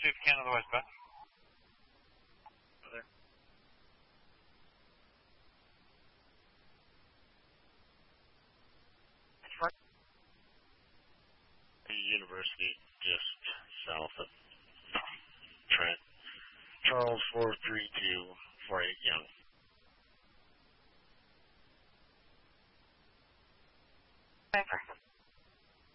see if you can, otherwise, but. University, just south of Trent. Charles 43248